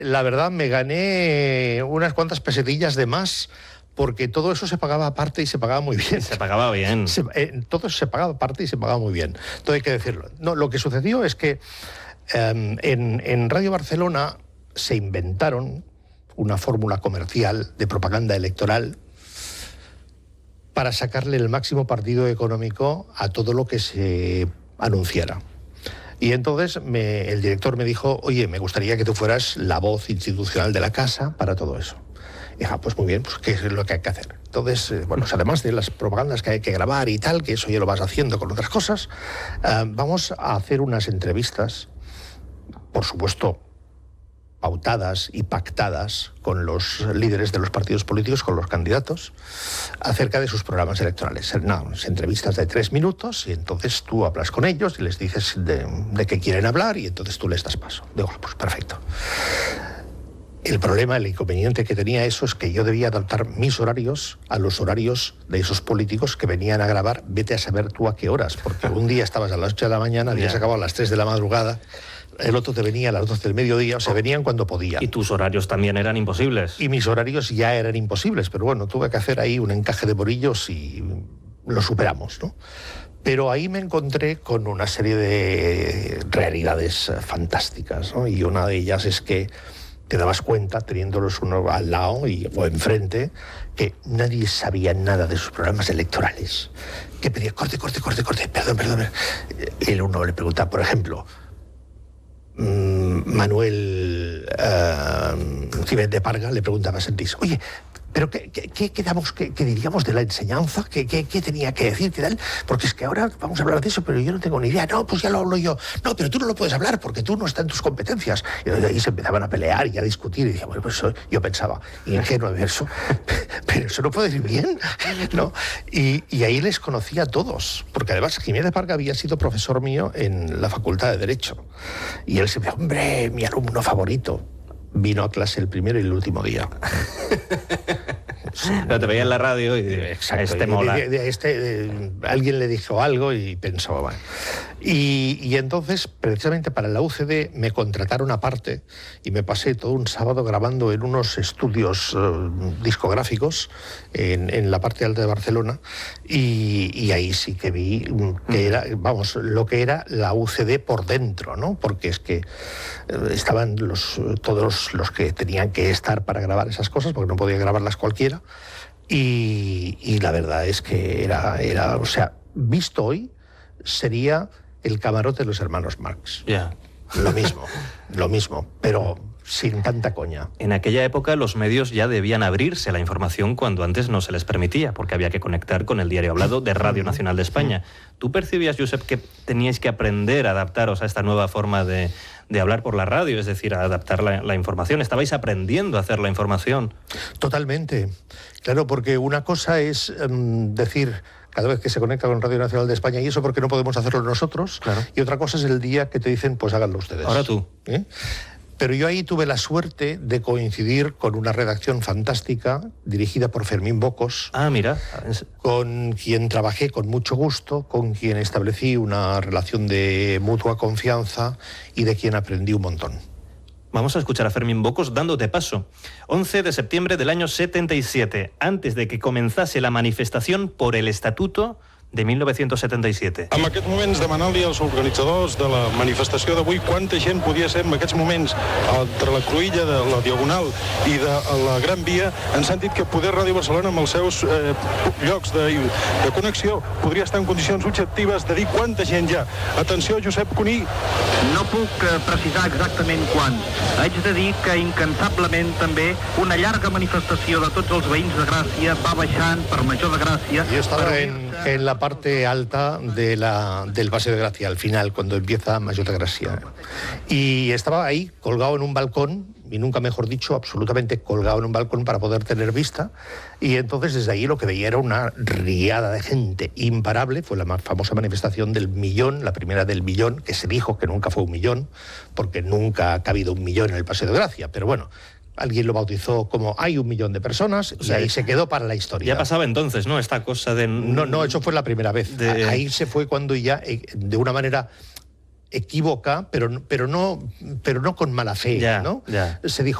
la verdad me gané unas cuantas pesetillas de más, porque todo eso se pagaba aparte y se pagaba muy bien. Se pagaba bien. Todo se pagaba aparte y se pagaba muy bien. Todo hay que decirlo. No, lo que sucedió es que en Radio Barcelona se inventaron una fórmula comercial de propaganda electoral para sacarle el máximo partido económico a todo lo que se anunciara. Y entonces el director me dijo, oye, me gustaría que tú fueras la voz institucional de la casa para todo eso. Y dije, pues muy bien, pues ¿qué es lo que hay que hacer? Entonces, bueno, pues además de las propagandas que hay que grabar y tal, que eso ya lo vas haciendo con otras cosas, vamos a hacer unas entrevistas, por supuesto, pautadas y pactadas con los líderes de los partidos políticos, con los candidatos, acerca de sus programas electorales. Entrevistas de 3 minutos y entonces tú hablas con ellos y les dices de qué quieren hablar y entonces tú les das paso. Digo, pues perfecto. El problema, el inconveniente que tenía eso es que yo debía adaptar mis horarios a los horarios de esos políticos que venían a grabar, vete a saber tú a qué horas, porque un día estabas a las 8 de la mañana, habías acabado a las 3 de la madrugada, el otro te venía a las 12 del mediodía, o sea, venían cuando podían. Y tus horarios también eran imposibles. Y mis horarios ya eran imposibles, pero bueno, tuve que hacer ahí un encaje de bolillos y lo superamos, ¿no? Pero ahí me encontré con una serie de realidades fantásticas, ¿no? Y una de ellas es que te dabas cuenta, teniéndolos uno al lado o enfrente, que nadie sabía nada de sus programas electorales. Que pedía, corte, perdón. El uno le preguntaba, por ejemplo, Manuel Cibet de Parga le preguntaba a Sentís, oye, ¿pero qué diríamos de la enseñanza? ¿Qué tenía que decir? ¿Qué tal? Porque es que ahora vamos a hablar de eso, pero yo no tengo ni idea. No, pues ya lo hablo yo. No, pero tú no lo puedes hablar porque tú no estás en tus competencias. Y ahí se empezaban a pelear y a discutir. Y decía, bueno, pues eso, yo pensaba, ingenuo de eso, pero eso no puede ir bien, ¿no? Y ahí les conocía a todos, porque además Jiménez de Parga había sido profesor mío en la Facultad de Derecho. Y él se me dijo, hombre, mi alumno favorito. Vino a clase el primero y el último día. Sí. Pero te veía en la radio y exacto, mola. Alguien le dijo algo y pensó, bueno. Y entonces, precisamente para la UCD, me contrataron aparte y me pasé todo un sábado grabando en unos estudios discográficos en la parte alta de Barcelona y ahí sí que vi que era, vamos, lo que era la UCD por dentro, ¿no? Porque es que estaban todos los que tenían que estar para grabar esas cosas, porque no podía grabarlas cualquiera. Y la verdad es que era, o sea, visto hoy, sería el camarote de los hermanos Marx. Ya. Lo mismo, pero sin tanta coña. En aquella época los medios ya debían abrirse a la información cuando antes no se les permitía, porque había que conectar con el diario hablado de Radio Nacional de España. ¿Tú percibías, Josep, que teníais que aprender a adaptaros a esta nueva forma de hablar por la radio, es decir, a adaptar la información? ¿Estabais aprendiendo a hacer la información? Totalmente. Claro, porque una cosa es decir cada vez que se conecta con Radio Nacional de España, y eso porque no podemos hacerlo nosotros, claro. Y otra cosa es el día que te dicen, pues háganlo ustedes. Ahora tú. Pero yo ahí tuve la suerte de coincidir con una redacción fantástica dirigida por Fermín Bocos. Ah, mira. Con quien trabajé con mucho gusto, con quien establecí una relación de mutua confianza y de quien aprendí un montón. Vamos a escuchar a Fermín Bocos dándote paso. 11 de septiembre del año 77, antes de que comenzase la manifestación por el Estatuto de 1977. En aquests moments, demanant-li als organitzadors de la manifestació d'avui quanta gent podia ser en aquests moments entre la cruïlla de la Diagonal i de la Gran Via, ens han dit que poder Ràdio Barcelona amb els seus llocs de connexió podria estar en condicions objectives de dir quanta gent hi ha. Atenció, Josep Cuní. No puc precisar exactament quan. Haig de dir que incansablement també una llarga manifestació de tots els veïns de Gràcia va baixant per Major de Gràcia. Jo estava en la parte alta del Paseo de Gracia, al final, cuando empieza Mayor de Gracia. Y estaba ahí, colgado en un balcón, y nunca mejor dicho, absolutamente colgado en un balcón para poder tener vista. Y entonces desde ahí lo que veía era una riada de gente imparable. Fue la más famosa manifestación del millón, la primera del millón, que se dijo que nunca fue un millón, porque nunca ha cabido un millón en el Paseo de Gracia. Pero bueno, alguien lo bautizó como hay 1 millón de personas, o sea, y ahí se quedó para la historia. Ya pasaba entonces, ¿no? Esta cosa de... No, eso fue la primera vez. Ahí se fue cuando ya, de una manera equívoca, pero no con mala fe, Ya, ¿no? ya. Se dijo